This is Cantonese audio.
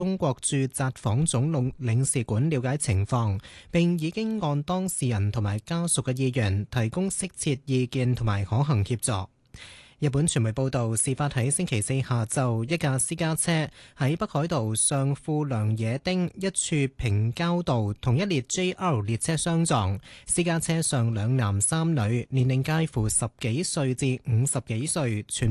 中國駐札幌總領事館了解情況，並已經按當事人同埋家屬嘅意願提供適切意見同埋可行協助。日本傳媒報道，事發喺星期四下晝，一架私家車喺北海道上富良野町一處平交道同一列 JR 列車相撞，私家車上兩男三女，年齡介乎10幾歲至50幾歲，全